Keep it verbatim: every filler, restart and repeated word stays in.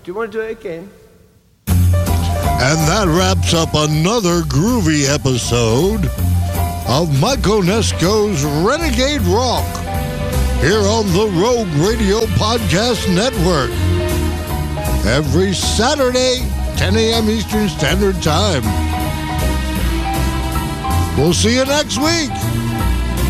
you want to do it again? And that wraps up another groovy episode of Mike Onesko's Renegade Rock here on the Rogue Radio Podcast Network. Every Saturday, ten a.m. Eastern Standard Time. We'll see you next week.